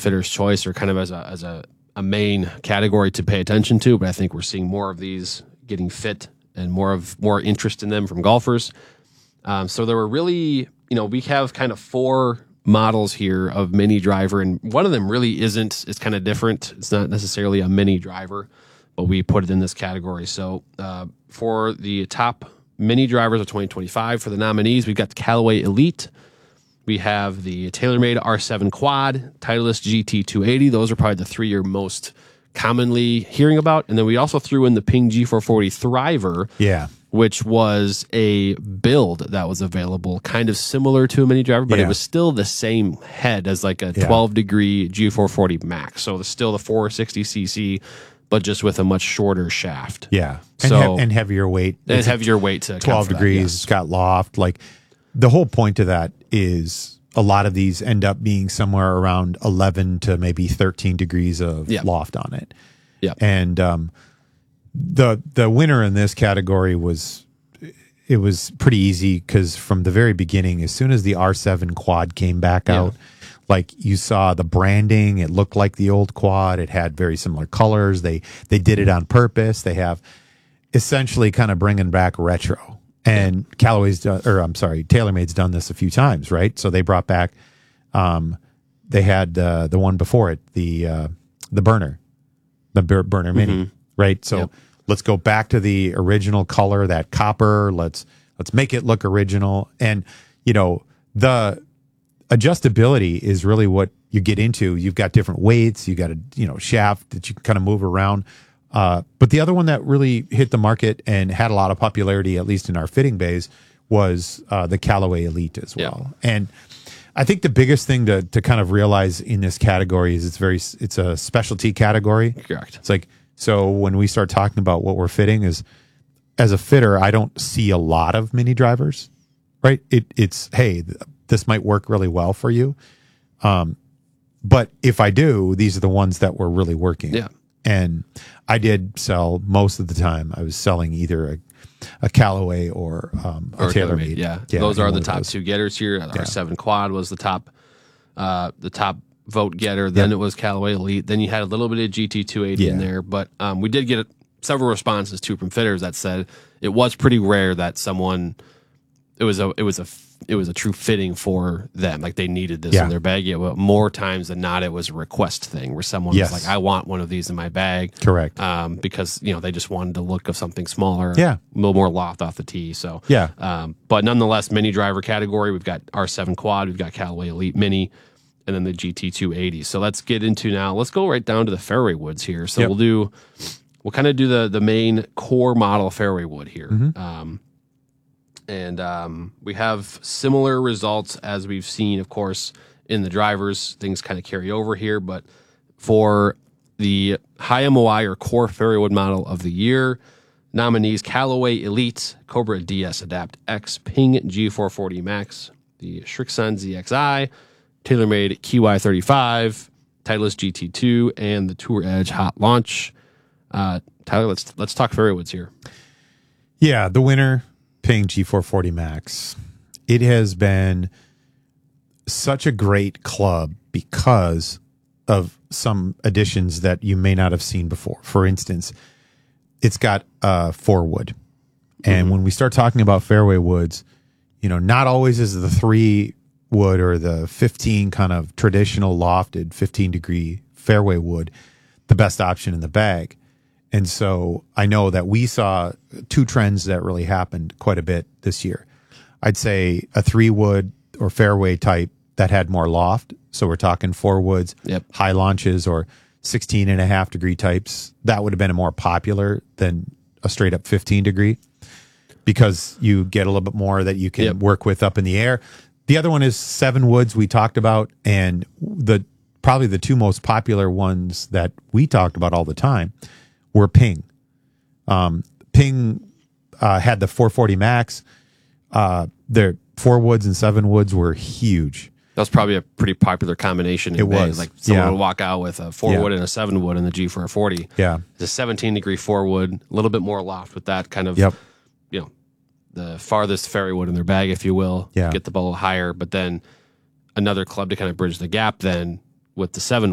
Fitter's Choice, or kind of as a main category to pay attention to. But I think we're seeing more of these getting fit and more interest in them from golfers. So there were really, we have kind of 4 models here of mini driver, and one of them really isn't. It's kind of different. It's not necessarily a mini driver, but we put it in this category. So for the top mini drivers of 2025, for the nominees, we've got the Callaway Elite. We have the TaylorMade R7 Quad, Titleist GT280. Those are probably the 3 you're most commonly hearing about. And then we also threw in the Ping G440 Thriver, which was a build that was available, kind of similar to a mini driver, but it was still the same head as like a 12-degree G440 Max. So it's still the 460cc, but just with a much shorter shaft. Yeah. So, and heavier weight. And heavier weight to 12 degrees. Yes. It's got loft. Like, the whole point of that is a lot of these end up being somewhere around 11 to maybe 13 degrees of loft on it. Yeah. And the winner in this category was pretty easy, because from the very beginning, as soon as the R7 Quad came back out, like, you saw the branding, it looked like the old Quad. It had very similar colors. They did it on purpose. They have essentially kind of bringing back retro. And TaylorMade's done this a few times, right? So they brought back, they had the one before it, the Burner, Burner Mini, right? So let's go back to the original color, that copper. Let's make it look original. And the adjustability is really what you get into. You've got different weights. You got a shaft that you can kind of move around. But the other one that really hit the market and had a lot of popularity, at least in our fitting bays, was the Callaway Elite as well. And I think the biggest thing to kind of realize in this category is it's a specialty category. Correct. It's like, so when we start talking about what we're fitting, is, as a fitter, I don't see a lot of mini drivers, right? It's, hey, this might work really well for you. But if I do, these are the ones that were really working. Yeah. And I did sell, most of the time, I was selling either a Callaway or a TaylorMade. Yeah, those are the top 2 getters here. Our R7 Quad was the top vote getter. Then it was Callaway Elite. Then you had a little bit of GT280 in there. But we did get several responses too from fitters that said it was pretty rare that someone, it was a true fitting for them. Like, they needed this in their bag. Yeah, but more times than not, it was a request thing where someone was like, I want one of these in my bag. Correct. Because, they just wanted the look of something smaller, a little more loft off the tee. So, but nonetheless, mini driver category, we've got R7 Quad, we've got Callaway Elite Mini, and then the GT280. So let's go right down to the fairway woods here. So we'll kind of do the main core model fairway wood here. And we have similar results as we've seen, of course, in the drivers. Things kind of carry over here. But for the high MOI or core fairway wood model of the year, nominees: Callaway Elite, Cobra DS Adapt X, Ping G440 Max, the Srixon ZXi, TaylorMade KY35, Titleist GT2, and the Tour Edge Hot Launch. Tyler, let's talk fairway woods here. Yeah, the winner, Ping G440 Max. It has been such a great club because of some additions that you may not have seen before. For instance, it's got 4-wood. And when we start talking about fairway woods, not always is the 3-wood or the 15 kind of traditional lofted 15-degree fairway wood the best option in the bag. And so I know that we saw 2 trends that really happened quite a bit this year. I'd say a 3-wood or fairway type that had more loft. So we're talking 4 woods, high launches, or 16.5-degree types. That would have been more popular than a straight up 15-degree, because you get a little bit more that you can work with up in the air. The other one is 7 woods we talked about, and probably the 2 most popular ones that we talked about all the time were Ping. Ping had the 440 Max. Their 4 woods and 7 woods were huge. That was probably a pretty popular combination. It was. Like, someone would walk out with a 4-wood and a 7-wood in the G440. Yeah. The 17-degree 4-wood, a little bit more loft with that kind of, the farthest fairway wood in their bag, if you will. Yeah. Get the ball higher, but then another club to kind of bridge the gap then with the 7